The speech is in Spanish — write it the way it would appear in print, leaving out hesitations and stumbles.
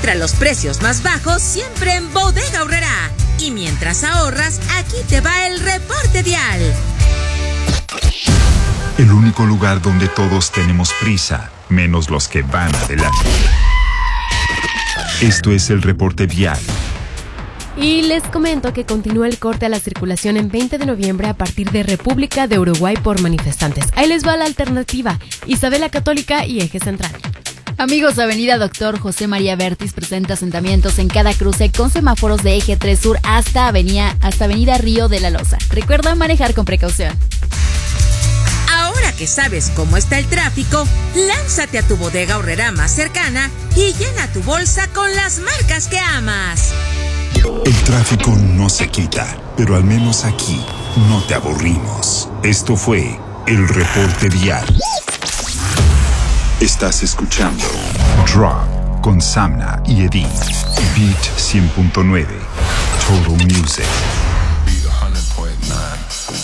Encuentra los precios más bajos siempre en Bodega Aurrerá. Y mientras ahorras, aquí te va el reporte vial. El único lugar donde todos tenemos prisa, menos los que van adelante. Esto es el reporte vial. Y les comento que continúa el corte a la circulación en 20 de noviembre a partir de República de Uruguay por manifestantes. Ahí les va la alternativa: Isabela Católica y Eje Central. Amigos, Avenida Doctor José María Vértiz presenta asentamientos en cada cruce con semáforos de Eje 3 Sur hasta Avenida Río de la Loza. Recuerda manejar con precaución. Ahora que sabes cómo está el tráfico, lánzate a tu Bodega Aurrerá más cercana y llena tu bolsa con las marcas que amas. El tráfico no se quita, pero al menos aquí no te aburrimos. Esto fue el reporte vial. Estás escuchando Drop con Samna y Edith. Beat 100.9. Total Music.